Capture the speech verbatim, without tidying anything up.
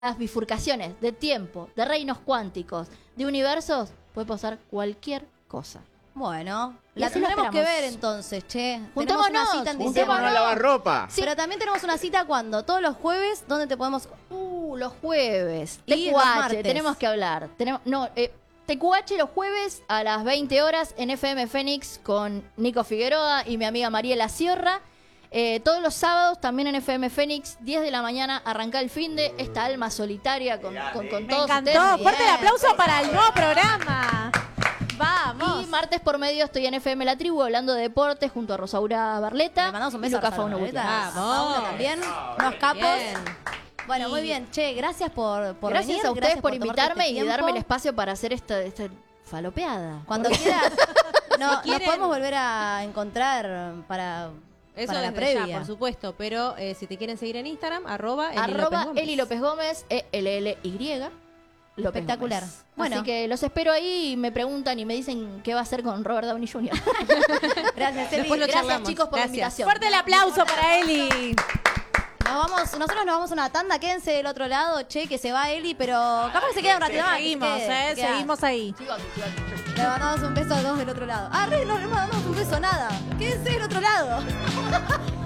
las bifurcaciones de tiempo, de reinos cuánticos, de universos, puede pasar cualquier cosa. Bueno, Y la así lo tendremos que esperamos. ver entonces, che. Juntémonos, Tenemos una cita en juntémonos. diciembre. Juntémonos a lavar ropa. Sí. Pero también tenemos una cita cuando todos los jueves, donde te podemos. Uh, los jueves. Y los T Q H, martes. tenemos que hablar. Tenemos, no, eh, T Q H los jueves a las veinte horas en F M Fénix con Nico Figueroa y mi amiga Mariela Sierra. Eh, todos los sábados también en F M Fénix, diez de la mañana, arranca el fin de esta alma solitaria con, con, con Me todos encantó. ustedes. Fuerte el Bien. aplauso para el nuevo programa. Vamos. Y martes por medio estoy en F M La Tribu hablando de deportes junto a Rosaura Barleta. Le mandamos un y beso a Lucas Rosaura Fauno Barleta. Gutiérrez. Vamos. A Paula también. Unos capos. Bien. Bueno, Y- muy bien. Che, gracias por, por Gracias venir. a ustedes gracias por tomarte invitarme este y tiempo. darme el espacio para hacer esta, esta falopeada. Cuando quieras. No, nos quieren- podemos volver a encontrar para, Eso para la desde previa. ya, por supuesto. Pero eh, si te quieren seguir en Instagram, arroba Eli Arroba López Gómez. Eli López Gómez, E L L Y. López Espectacular. Gómez. Bueno. Así que los espero ahí y me preguntan y me dicen qué va a hacer con Robert Downey junior Gracias, Eli. Después lo Gracias, charlamos. chicos, por la Gracias. invitación. Fuerte el aplauso para Eli. Nos vamos, nosotros nos vamos a una tanda, quédense del otro lado, che, que se va Eli, pero capaz que se queda un ratito más. que se Seguimos, quede, eh, se queda. seguimos ahí. Le mandamos un beso a dos del otro lado. Ah, re, no le mandamos un beso, nada. Quédense del otro lado.